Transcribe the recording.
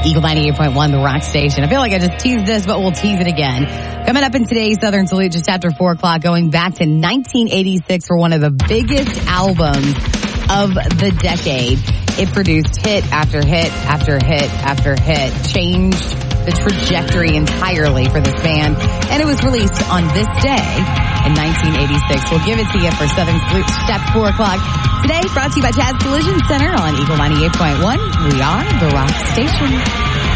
Eagle 98.1, the rock station. I feel like I just teased this, but we'll tease it again. Coming up in today's Southern Salute just after 4 o'clock, going back to 1986 for one of the biggest albums of the decade. It produced hit after hit after hit after hit, changed the trajectory entirely for this band, and it was released on this day in 1986. We'll give it to you for Southern Salute just after 4 o'clock. Today, brought to you by Taz Collision Center on Eagle 98.1. We are the rock station.